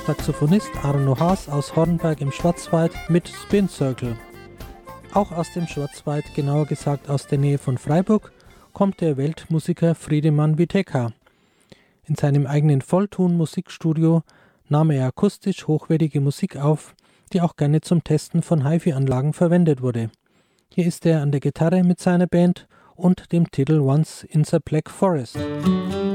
Saxophonist Arno Haas aus Hornberg im Schwarzwald mit Spin Circle. Auch aus dem Schwarzwald, genauer gesagt aus der Nähe von Freiburg, kommt der Weltmusiker Friedemann Witeka. In seinem eigenen Vollton-Musikstudio nahm er akustisch hochwertige Musik auf, die auch gerne zum Testen von HiFi-Anlagen verwendet wurde. Hier ist er an der Gitarre mit seiner Band und dem Titel Once in the Black Forest.